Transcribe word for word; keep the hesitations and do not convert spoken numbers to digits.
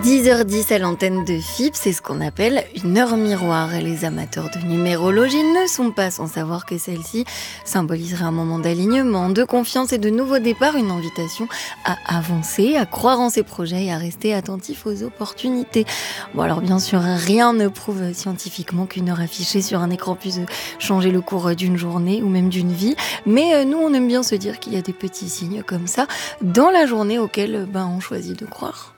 dix heures dix à l'antenne de F I P, c'est ce qu'on appelle une heure miroir. Et les amateurs de numérologie ne sont pas sans savoir que celle-ci symboliserait un moment d'alignement, de confiance et de nouveau départ, une invitation à avancer, à croire en ses projets et à rester attentif aux opportunités. Bon alors bien sûr, rien ne prouve scientifiquement qu'une heure affichée sur un écran puisse changer le cours d'une journée ou même d'une vie, mais nous on aime bien se dire qu'il y a des petits signes comme ça dans la journée auxquels ben, on choisit de croire.